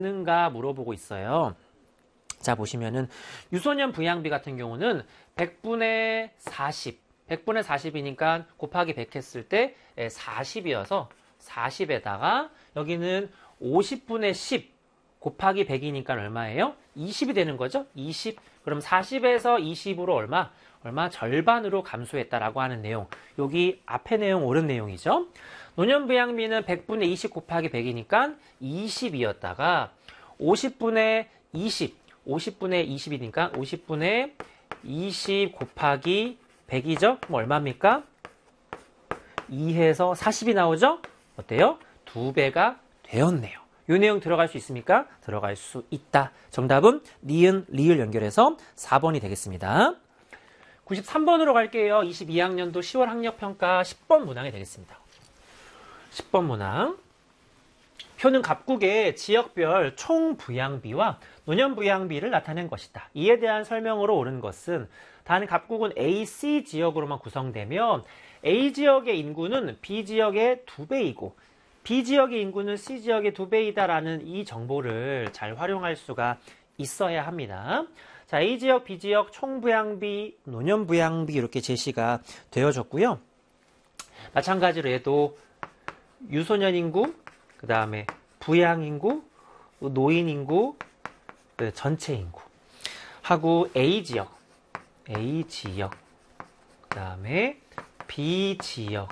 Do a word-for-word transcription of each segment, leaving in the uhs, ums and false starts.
는가 물어보고 있어요. 자, 보시면은 유소년 부양비 같은 경우는 백분의 사십, 백분의 사십이니까 곱하기 백 했을 때 사십이어서 사십에다가 여기는 오십분의 십 곱하기 백이니까 얼마예요? 이십이 되는 거죠? 이십. 그럼 사십에서 이십으로 얼마? 얼마? 절반으로 감소했다라고 하는 내용. 여기 앞에 내용 옳은 내용이죠. 노년부양비는 백분의 이십 곱하기 백이니까 이십이었다가 오십분의 이십, 오십분의 이십이니까 오십분의 이십 곱하기 백이죠? 그럼 얼마입니까? 이해서 사십이 나오죠? 어때요? 두 배가 되었네요. 이 내용 들어갈 수 있습니까? 들어갈 수 있다. 정답은 니은, 리을 연결해서 사 번이 되겠습니다. 구십삼 번으로 갈게요. 이십이 학년도 시월 학력평가 십 번 문항이 되겠습니다. 십 번 문항. 표는 갑국의 지역별 총부양비와 노년부양비를 나타낸 것이다. 이에 대한 설명으로 옳은 것은 단 갑국은 A, C 지역으로만 구성되며 A 지역의 인구는 B 지역의 두 배이고 B 지역의 인구는 C 지역의 두 배이다라는 이 정보를 잘 활용할 수가 있어야 합니다. 자, A 지역, B 지역 총부양비, 노년부양비 이렇게 제시가 되어졌고요. 마찬가지로 얘도 유소년 인구, 그 다음에 부양 인구, 노인 인구, 전체 인구 하고 A 지역, A 지역, 그 다음에 B 지역,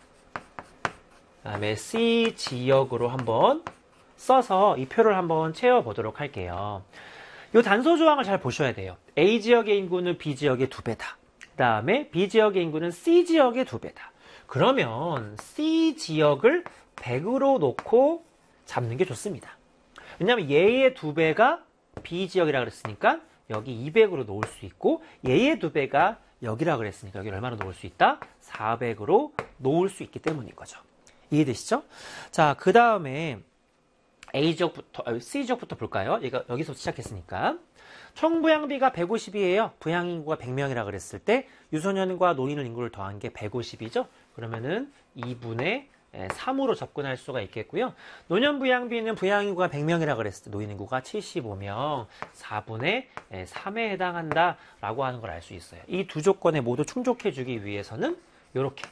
그 다음에 C 지역으로 한번 써서 이 표를 한번 채워보도록 할게요. 이 단서 조항을 잘 보셔야 돼요. A 지역의 인구는 B 지역의 두 배다. 그 다음에 B 지역의 인구는 C 지역의 두 배다. 그러면 C 지역을 백으로 놓고 잡는 게 좋습니다. 왜냐하면 얘의 두 배가 B 지역이라 그랬으니까 여기 이백으로 놓을 수 있고 얘의 두 배가 여기라 그랬으니까 여기 얼마로 놓을 수 있다? 사백으로 놓을 수 있기 때문인 거죠. 이해되시죠? 자, 그 다음에 A 지역부터, C 지역부터 볼까요? 얘가 여기서 시작했으니까. 총부양비가 백오십이에요. 부양인구가 백 명이라 그랬을 때 유소년과 노인 인구를 더한 게 백오십이죠. 그러면은 이분의 삼으로 접근할 수가 있겠고요. 노년부양비는 부양인구가 백 명이라 그랬을 때 노인인구가 칠십오 명, 사분의 삼에 해당한다라고 하는 걸 알 수 있어요. 이 두 조건에 모두 충족해주기 위해서는 이렇게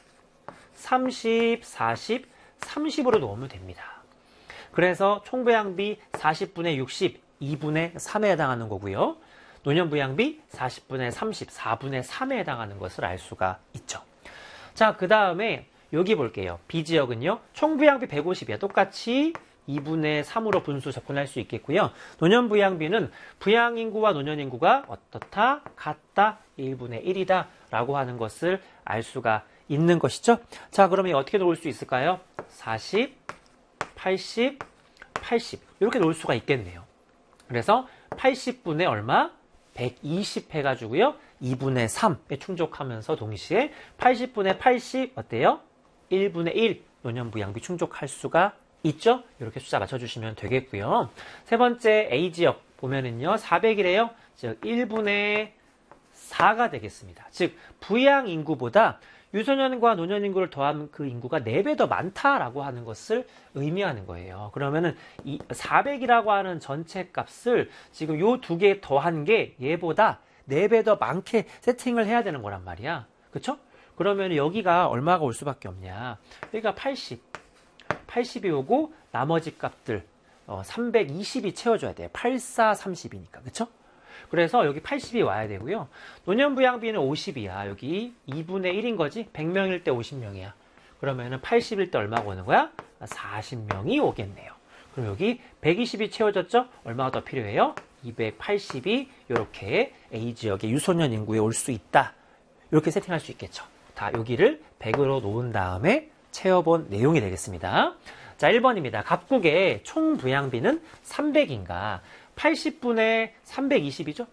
삼십, 사십, 삼십으로 놓으면 됩니다. 그래서 총부양비 사십분의 육십, 이분의 삼에 해당하는 거고요. 노년부양비 사십분의 삼십, 사분의 삼에 해당하는 것을 알 수가 있죠. 자, 그 다음에 여기 볼게요. B 지역은요. 총부양비 백오십이야. 똑같이 이분의 삼으로 분수 접근할 수 있겠고요. 노년부양비는 부양인구와 노년인구가 어떻다? 같다? 일분의 일이다. 라고 하는 것을 알 수가 있는 것이죠. 자, 그러면 어떻게 놓을 수 있을까요? 사십, 팔십, 팔십 이렇게 놓을 수가 있겠네요. 그래서 팔십분의 얼마? 백이십 해가지고요. 이분의 삼에 충족하면서 동시에 팔십분의 팔십 어때요? 일분의 일 노년부양비 충족할 수가 있죠. 이렇게 숫자 맞춰주시면 되겠고요. 세 번째 A 지역 보면은요. 사백이래요. 즉 일분의 사가 되겠습니다. 즉 부양 인구보다 유소년과 노년 인구를 더하면 그 인구가 네 배 더 많다라고 하는 것을 의미하는 거예요. 그러면은 이 사백이라고 하는 전체 값을 지금 요 두 개 더한 게 얘보다 네 배 더 많게 세팅을 해야 되는 거란 말이야. 그쵸? 그러면 여기가 얼마가 올 수밖에 없냐. 여기가 팔십. 팔십이 오고 나머지 값들 어, 삼백이십이 채워줘야 돼요. 팔사, 삼십이니까. 그쵸? 그래서 여기 팔십이 와야 되고요. 노년부양비는 오십이야. 여기 이분의 일인 거지. 백 명일 때 오십 명이야. 그러면은 팔십일 때 얼마가 오는 거야? 사십 명이 오겠네요. 그럼 여기 백이십이 채워졌죠? 얼마가 더 필요해요? 이백팔십이 이렇게 A 지역의 유소년 인구에 올 수 있다. 이렇게 세팅할 수 있겠죠. 다 여기를 백으로 놓은 다음에 채워본 내용이 되겠습니다. 자, 일 번입니다. 갑국의 총부양비는 삼백인가? 팔십분의 삼백이십이죠?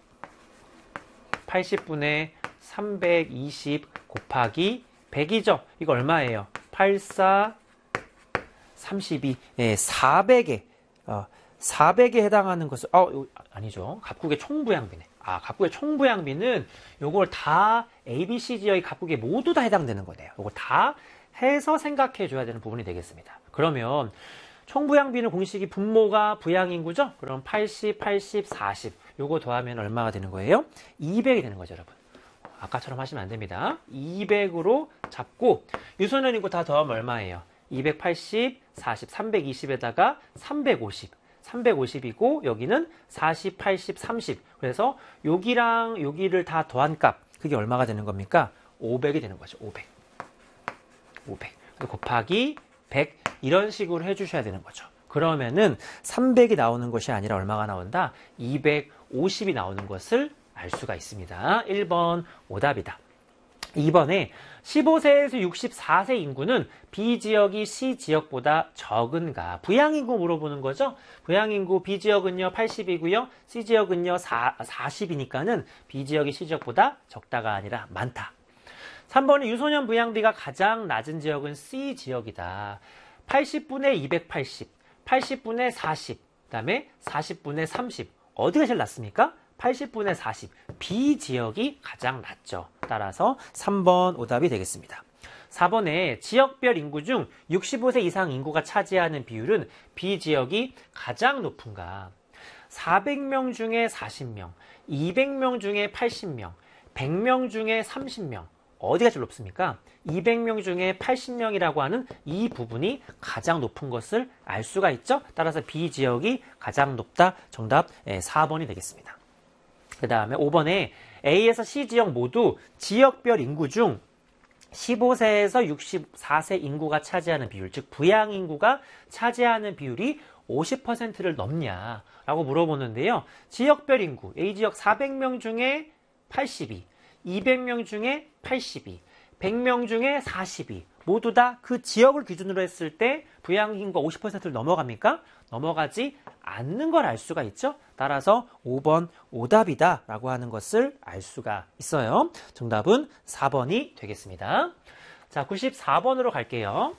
팔십분의 삼백이십 곱하기 백이죠? 이거 얼마예요? 팔사, 삼십이. 예, 사백에, 어, 사백에 해당하는 것을, 어, 아니죠. 갑국의 총부양비네. 아, 갑국의 총부양비는 요걸 다 A, B, C 지역의 갑국에 모두 다 해당되는 거네요. 요걸 다 해서 생각해 줘야 되는 부분이 되겠습니다. 그러면 총부양비는 공식이 분모가 부양인구죠? 그럼 팔십, 팔십, 사십. 요거 더하면 얼마가 되는 거예요? 이백이 되는 거죠, 여러분. 아까처럼 하시면 안 됩니다. 이백으로 잡고 유소년 인구 다 더하면 얼마예요? 이백팔십, 사십, 삼백이십에다가 삼백오십. 삼백오십이고 여기는 사십, 팔십, 삼십. 그래서 여기랑 여기를 다 더한 값. 그게 얼마가 되는 겁니까? 오백이 되는 거죠. 오백. 오백. 곱하기 백. 이런 식으로 해주셔야 되는 거죠. 그러면은 삼백이 나오는 것이 아니라 얼마가 나온다? 이백오십이 나오는 것을 알 수가 있습니다. 일 번 오답이다. 이 번에 십오 세에서 육십사 세 인구는 B지역이 C지역보다 적은가? 부양인구 물어보는 거죠. 부양인구 B지역은요 팔십이고요. C지역은요 사십이니까는 B지역이 C지역보다 적다가 아니라 많다. 삼 번에 유소년 부양비가 가장 낮은 지역은 C지역이다. 팔십 분의 이백팔십, 팔십 분의 사십, 그 다음에 사십 분의 삼십. 어디가 제일 낮습니까? 팔십 분의 사십. B지역이 가장 낮죠. 따라서 삼 번 오답이 되겠습니다. 사 번에 지역별 인구 중 육십오 세 이상 인구가 차지하는 비율은 B지역이 가장 높은가? 사백 명 중에 사십 명, 이백 명 중에 팔십 명, 백 명 중에 삼십 명. 어디가 제일 높습니까? 이백 명 중에 팔십 명이라고 하는 이 부분이 가장 높은 것을 알 수가 있죠. 따라서 B지역이 가장 높다. 정답 사 번이 되겠습니다. 그 다음에 오 번에 A에서 C지역 모두 지역별 인구 중 십오 세에서 육십사 세 인구가 차지하는 비율, 즉 부양인구가 차지하는 비율이 오십 퍼센트를 넘냐라고 물어보는데요. 지역별 인구, A지역 사백 명 중에 팔십이, 이백 명 중에 팔십이, 백 명 중에 사십이 모두 다 그 지역을 기준으로 했을 때 부양인구가 오십 퍼센트를 넘어갑니까? 넘어가지 않는 걸 알 수가 있죠. 따라서 오 번 오답이다 라고 하는 것을 알 수가 있어요. 정답은 사 번이 되겠습니다. 자, 구십사 번으로 갈게요.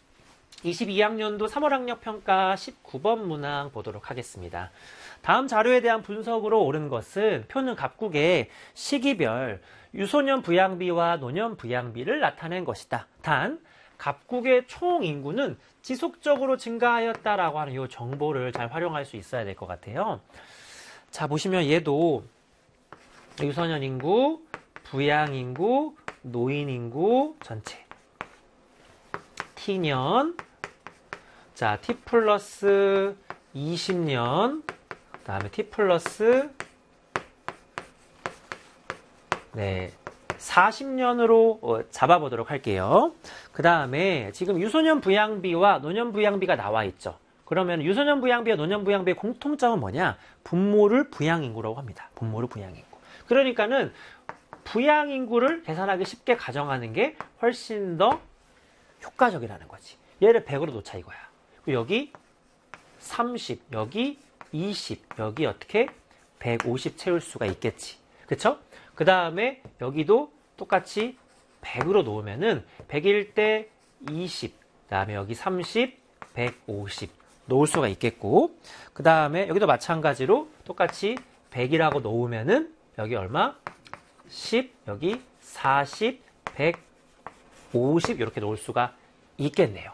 이십이 학년도 삼월 학력평가 십구 번 문항 보도록 하겠습니다. 다음 자료에 대한 분석으로 옳은 것은 표는 각국의 시기별 유소년 부양비와 노년 부양비를 나타낸 것이다. 단 각국의 총 인구는 지속적으로 증가하였다라고 하는 이 정보를 잘 활용할 수 있어야 될 것 같아요. 자, 보시면 얘도 유소년 인구, 부양 인구, 노인 인구 전체. T년, 자, T 플러스 이십 년, 그 다음에 T 플러스 네, 사십 년으로 어, 잡아보도록 할게요. 그 다음에 지금 유소년 부양비와 노년 부양비가 나와 있죠. 그러면 유소년 부양비와 노년 부양비의 공통점은 뭐냐? 분모를 부양인구라고 합니다. 분모를 부양인구. 그러니까는 부양인구를 계산하기 쉽게 가정하는 게 훨씬 더 효과적이라는 거지. 얘를 백으로 놓자 이거야. 여기 삼십, 여기 이십, 여기 어떻게 백오십 채울 수가 있겠지. 그쵸? 그 다음에 여기도 똑같이 백으로 놓으면은 백일 때 이십, 그 다음에 여기 삼십, 백오십 놓을 수가 있겠고, 그 다음에 여기도 마찬가지로 똑같이 백이라고 놓으면은 여기 얼마? 십, 여기 사십, 백오십 이렇게 놓을 수가 있겠네요.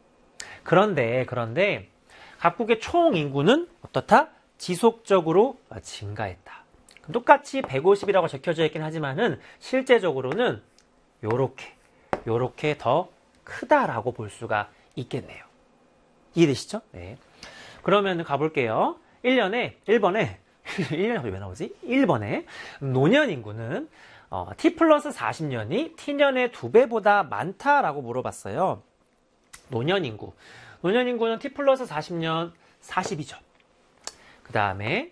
그런데 그런데 각국의 총 인구는 어떻다? 지속적으로 증가했다. 똑같이 백오십이라고 적혀져 있긴 하지만은 실제적으로는 요렇게 요렇게 더 크다라고 볼 수가 있겠네요. 이해되시죠? 네. 그러면 가볼게요. 일 년에 일 번에 일 년이 왜 나오지? 일 번에 노년 인구는 어, T 플러스 사십 년이 T년의 두 배보다 많다라고 물어봤어요. 노년 인구. 노년 인구는 T 플러스 사십 년 사십이죠. 그 다음에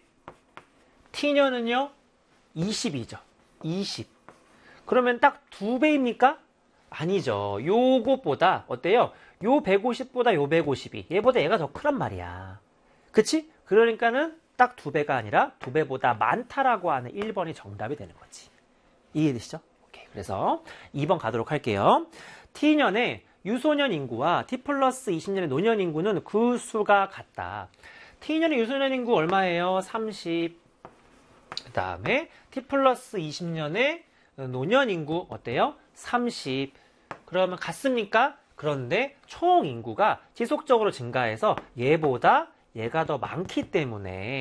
T년은요 이십이죠. 이십. 그러면 딱 두 배입니까? 아니죠. 요것보다 어때요? 요 백오십보다 요 백오십이 얘보다 얘가 더 크란 말이야. 그치? 그러니까는 딱 두 배가 아니라 두 배보다 많다라고 하는 일 번이 정답이 되는 거지. 이해되시죠? 오케이. 그래서 이 번 가도록 할게요. T년의 유소년 인구와 T 플러스 이십 년의 노년 인구는 그 수가 같다. T년의 유소년 인구 얼마예요? 삼십. 그 다음에 T 플러스 이십 년의 노년 인구 어때요? 삼십. 그러면 같습니까? 그런데 총 인구가 지속적으로 증가해서 얘보다 얘가 더 많기 때문에